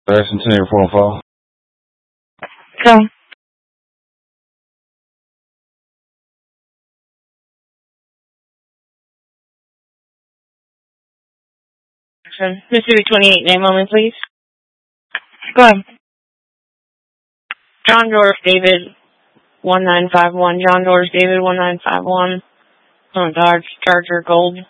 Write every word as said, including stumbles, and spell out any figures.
Centennial four and four. Go. Mississippi twenty-eight, name only, please. Go ahead. John Doris David, one nine five one. John Doris David, one nine five one. On Dodge Charger Gold.